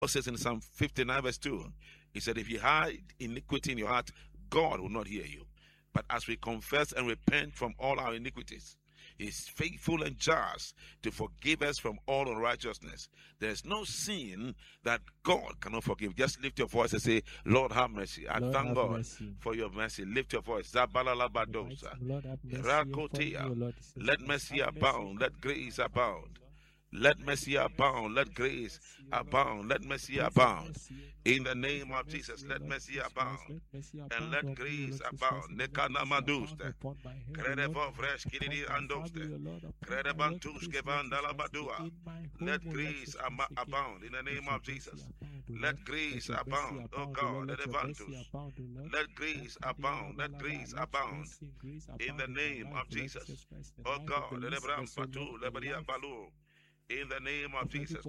says in Psalm 59 verse 2, he said, if you hide iniquity in your heart, God will not hear you. But as we confess and repent from all our iniquities, He is faithful and just to forgive us from all unrighteousness. There is no sin that God cannot forgive. Just lift your voice and say, Lord, have mercy. I Lord, thank have God mercy. for your mercy. Lift your voice. Zabalalabadosa. Lord, have mercy Rakotea. upon me, O Lord Jesus Let Christ. mercy Have mercy abound. Let grace abound. Let mercy abound. Let grace abound. Let mercy abound. In the name of Jesus, let mercy abound. And let grace abound. Nekanamaduste. Kredevo fresh kiridi andoste. Kredebantus kevandalabadua. Let grace abound in the name of Jesus. Let grace abound, oh God, let grace abound, let grace abound in the name of Jesus, oh God, let in the name of Jesus,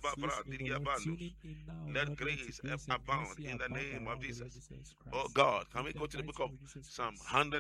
let grace abound in the name of Jesus, oh God. Can we go to the book of Psalm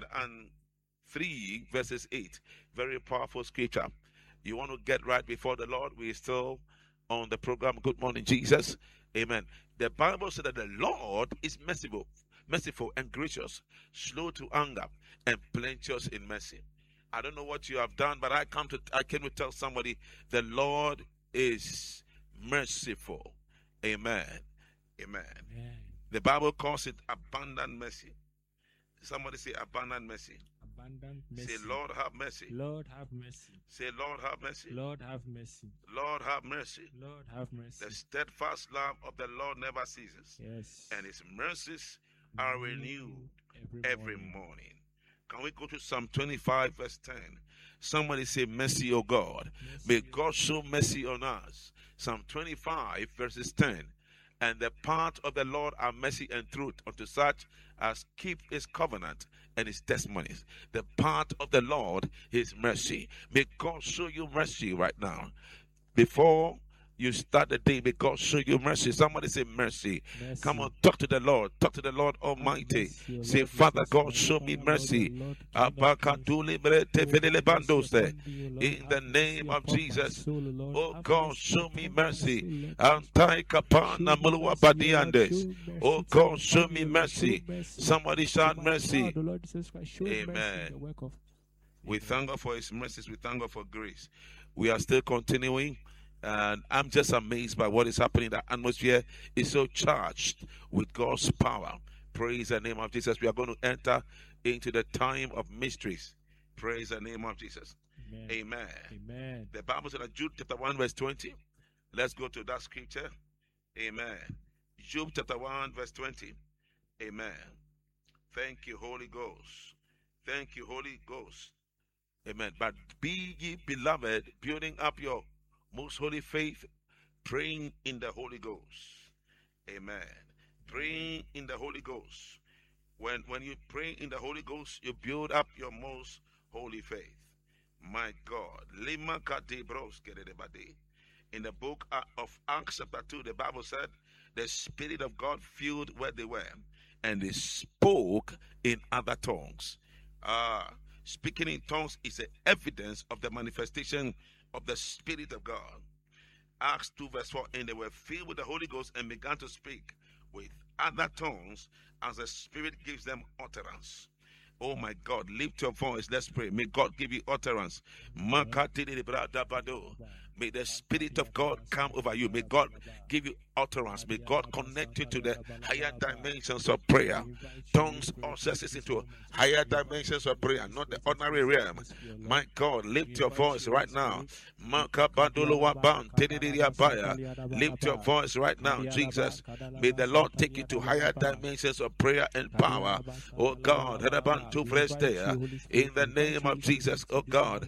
103 verses 8? Very powerful scripture. You want to get right before the Lord? We're still on the program Good Morning Jesus. Amen. The Bible said that the Lord is merciful and gracious, slow to anger, and plenteous in mercy. I don't know what you have done, but I came to tell somebody the Lord is merciful. Amen. Amen. Amen. The Bible calls it abundant mercy. Somebody say abundant mercy. Abundant mercy. Say, Lord, have mercy. Lord, have mercy. Say, Lord, have mercy. Lord, have mercy. Lord, have mercy. Lord, have mercy. The steadfast love of the Lord never ceases. Yes. And His mercies are renewed every morning. Can we go to Psalm 25 verse 10? Somebody say, mercy, O God. May God show mercy on us. Psalm 25 verses 10. And the path of the Lord are mercy and truth unto such as keep His covenant and His testimonies. The path of the Lord is mercy. May God show you mercy right now. Before you start the day, may God show you mercy. Somebody say mercy. Come on, talk to the Lord. Talk to the Lord Almighty. Say, Father God, show me mercy. In the name of Jesus. Oh God, show me mercy. Oh God, show me mercy. Somebody shout mercy. Amen. We thank God for His mercies. We thank God for grace. We are still continuing. And I'm just amazed by what is happening. The atmosphere is so charged with God's power. Praise the name of Jesus. We are going to enter into the time of mysteries. Praise the name of Jesus. Amen. Amen. Amen. The Bible said in Jude chapter 1 verse 20. Let's go to that scripture. Amen. Jude chapter 1 verse 20. Amen. Thank you, Holy Ghost. Thank you, Holy Ghost. Amen. But be ye beloved, building up your most holy faith, praying in the Holy Ghost. Amen. Praying in the Holy Ghost. When you pray in the Holy Ghost, you build up your most holy faith. My God. In the book of Acts chapter 2, the Bible said, the Spirit of God filled where they were, and they spoke in other tongues. Speaking in tongues is an evidence of the manifestation of the Spirit of God. Acts 2 verse 4, and they were filled with the Holy Ghost and began to speak with other tongues as the Spirit gives them utterance. Oh my God, lift your voice, let's pray. May God give you utterance. May the Spirit of God come over you. May God give you utterance. May God connect you to the higher dimensions of prayer. Tongues ushers us into higher dimensions of prayer, not the ordinary realm. My God, lift your voice right now. Lift your voice right now, Jesus. May the Lord take you to higher dimensions of prayer and power. Oh God, in the name of Jesus, oh God.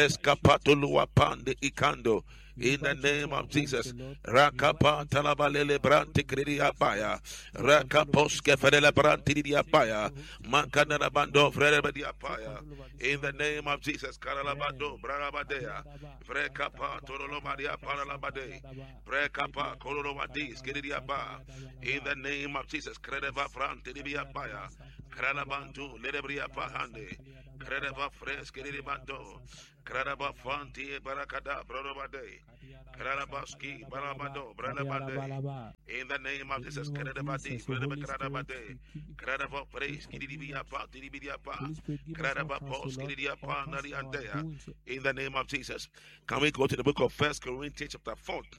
In the name of Jesus, Rakapa Talabalele Branti Kridiapaya, Rakaposke Fedele Branti Diapaya, Makanada Bando Fredebadiapaya. In the name of Jesus, Karalabando, Brabadea, Vrekapa, Torolomadia Paralabade, Vrekapa, Korolomadis, Kridiapa. In the name of Jesus, Kredeva Franti Diapaya, Kralabantu, Ledebria Hande, Kredeva Fres, Kredibando. Kradaba Fanti Barakada Brodobade. Kradabaski, Barabado, Bradabade. In the name of Jesus, Kradabadi, Kradabade, Kradava praise, Kidibiapa, Didibiapa, Kradaba post, Kidiapa, Nariandea. In the name of Jesus. Can we go to the book of 1 Corinthians chapter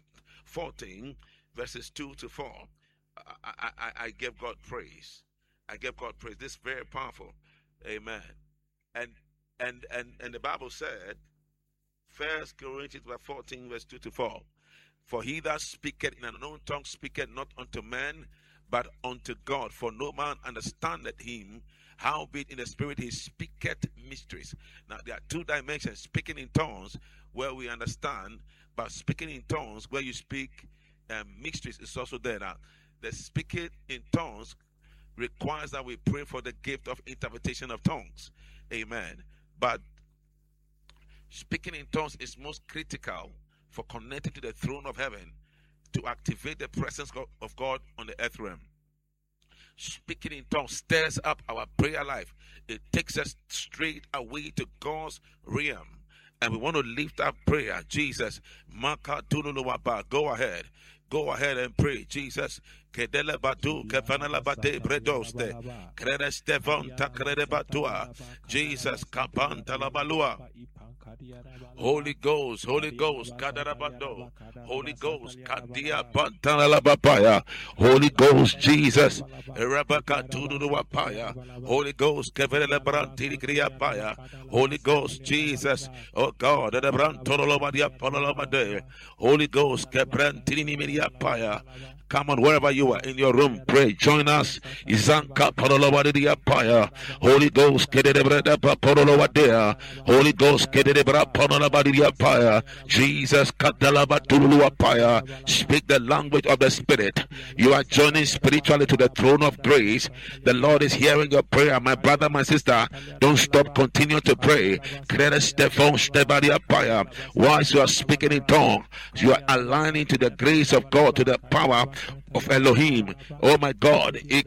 14, verses 2 to 4? I give God praise. I give God praise. This is very powerful. Amen. And the Bible said, 1 Corinthians 14, verse 2 to 4. For he that speaketh in an unknown tongue speaketh not unto men, but unto God. For no man understandeth him. Howbeit in the spirit he speaketh mysteries. Now there are two dimensions: speaking in tongues, where we understand, but speaking in tongues, where you speak mysteries, is also there. Now, the speaking in tongues requires that we pray for the gift of interpretation of tongues. Amen. But speaking in tongues is most critical for connecting to the throne of heaven, to activate the presence of God on the earth realm. Speaking in tongues stirs up our prayer life. It takes us straight away to God's realm. And we want to lift up prayer. Jesus, go ahead. Go ahead and pray. Jesus, Kedele Batu, Kefanala Bate, Bredoste, Kredestevon, Takredebatua, Jesus, Kapan Talabalua. Holy Ghost, Kadarabando, Holy Ghost, Kadia Pantanalabapaya, Holy Ghost, Jesus, Rabaka Tuduapaya, Holy Ghost, Kevele Branti Kriapaya, Holy Ghost, Jesus, oh God, Brantolobadia Ponolobade, Holy Ghost, Kebranti Miriapaya. Come on, wherever you are in your room, pray. Join us. Izanka Porolowadia Paya. Holy Ghost, Kedebreda Porolowadea. Holy Ghost, Kedebra Porolowadia Paya. Jesus, Kadalabatulua Paya. Speak the language of the Spirit. You are joining spiritually to the throne of grace. The Lord is hearing your prayer. My brother, my sister, don't stop. Continue to pray. Whilst you are speaking in tongues, you are aligning to the grace of God, to the power of Elohim. Oh my God. In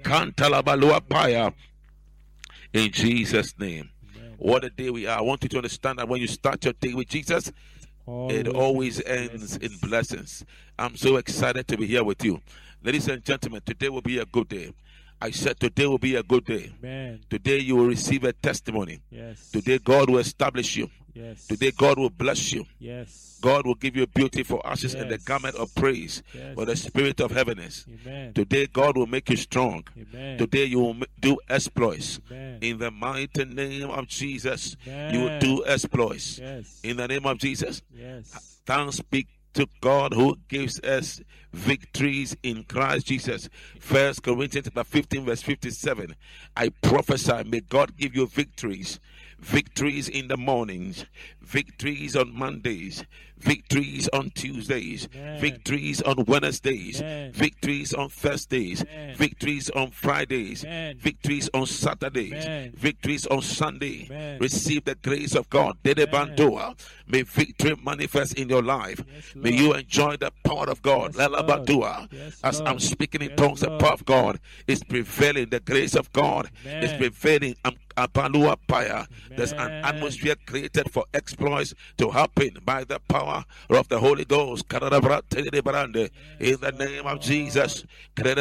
Jesus' name. What a day we are. I want you to understand that when you start your day with Jesus, it always ends in blessings. I'm so excited to be here with you. Ladies and gentlemen, today will be a good day. I said today will be a good day. Amen. Today you will receive a testimony. Yes. Today God will establish you. Yes. Today God will bless you. Yes. God will give you beauty for ashes Yes. and the garment of praise Yes. for the spirit of heaviness. Amen. Today God will make you strong. Amen. Today you will do exploits. Amen. In the mighty name of Jesus, Amen. you will do exploits. Yes. In the name of Jesus, Yes. thanks be to God who gives us victories in Christ Jesus. 1 Corinthians 15 verse 57. I prophesy, may God give you victories. Victories in the mornings, victories on Mondays, victories on Tuesdays, Amen. victories on Wednesdays, Amen. victories on Thursdays, Amen. victories on Fridays, Amen. victories on Saturdays, Amen. victories on Sunday. Amen. Receive the grace of God. Dedebandoa. May victory manifest in your life. Yes, May Lord. you enjoy the power of God. Yes, Lord. Lalabadua. Yes, As Lord. I'm speaking in Yes, tongues, the Lord. power of God is prevailing. The grace of God is Amen. prevailing. Abalua Paya. There's an Amen. atmosphere created for exploits to happen by the power of the Holy Ghost. In the name of Jesus. They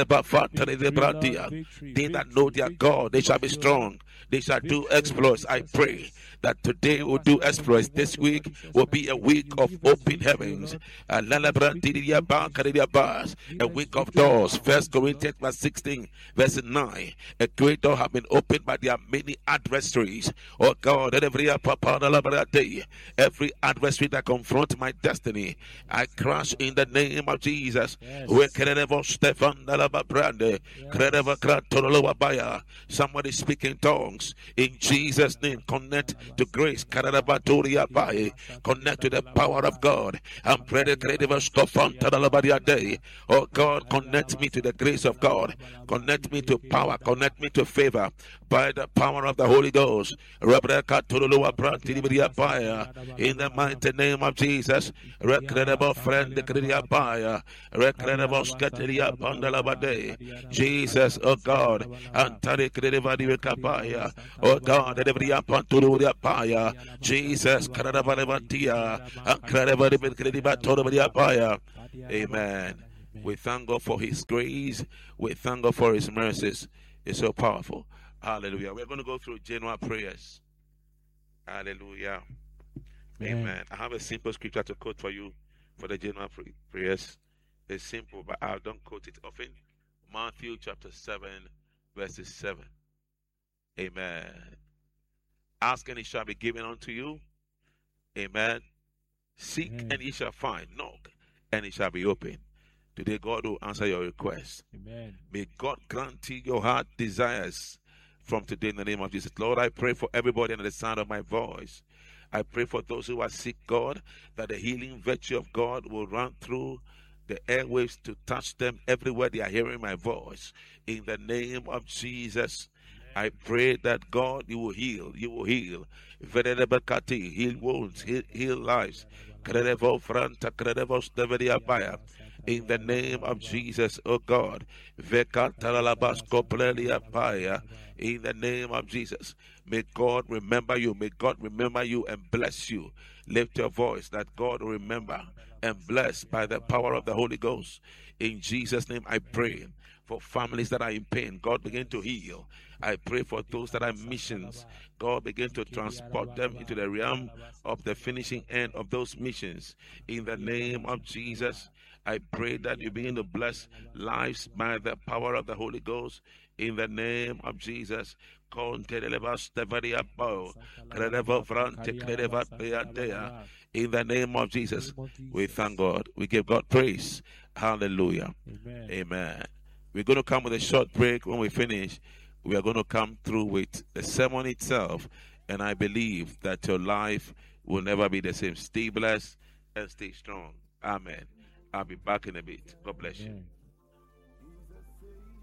that know their God, they shall be strong. They shall do exploits. I pray that today will do exploits. This week will be a week of open heavens. A week of doors. 1 Corinthians 16 verse 9. A great door have been opened by their many adversaries. Oh God, every adversary that confronts my destiny, I crush in the name of Jesus. Somebody speak in tongues in Jesus' name. Connect to grace. Connect to the power of God. Oh God, connect me to the grace of God. Connect me to power. Connect me to favor by the power of the Holy Ghost. In the mighty name of Jesus. Jesus. Recredible friend, the Kriya Recredible Scatelia Pandalabade. Jesus, oh God. Antari Kredivadi Kapaya. Oh God, Devria Panturia Paya. Jesus, Karadabalevatia. Ankradabali Kredibatorabia Paya. Amen. We thank God for His grace. We thank God for His mercies. It's so powerful. Hallelujah. We're going to go through general prayers. Hallelujah. Amen. I have a simple scripture to quote for you for the general prayers. It's simple, but I don't quote it often. Matthew chapter 7, verses 7. Amen. Ask and it shall be given unto you. Amen. Seek and ye shall find. Knock and it shall be opened. Today God will answer your request. Amen. May God grant you your heart desires from today in the name of Jesus. Lord, I pray for everybody under the sound of my voice. I pray for those who are sick, God, that the healing virtue of God will run through the airwaves to touch them everywhere they are hearing my voice. In the name of Jesus, I pray that God, you will heal. You will heal. Heal wounds, heal lives. In the name of Jesus, oh God. In the name of Jesus. May God remember you. May God remember you and bless you. Lift your voice that God will remember and bless by the power of the Holy Ghost. In Jesus' name I pray for families that are in pain. God begin to heal. I pray for those that are missions. God begin to transport them into the realm of the finishing end of those missions. In the name of Jesus, I pray that you begin to bless lives by the power of the Holy Ghost. In the name of Jesus. In the name of Jesus, we thank God. We give God praise. Hallelujah. Amen. We're going to come with a short break. When we finish, we are going to come through with the sermon itself. And I believe that your life will never be the same. Stay blessed and stay strong. Amen. I'll be back in a bit. God bless you.